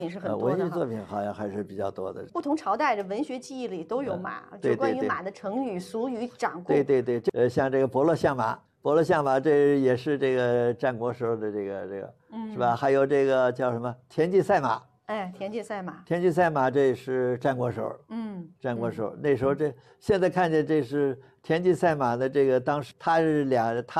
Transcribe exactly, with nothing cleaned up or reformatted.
是很呃， 多的哈。 文学作品好像还是比较多的。 不同朝代的文学记忆里都有马， 嗯对就关于对对马的成语、俗语、掌故。 对对对，这呃，像这个伯乐相马，伯乐相马这也是这个战国时候的这个这个， 嗯是吧？还有这个叫什么田忌赛马， 哎，田忌赛马。 田忌赛马这是战国时候， 嗯， 战国时候那时候这现在看见这是田忌赛马的这个当时他是俩他。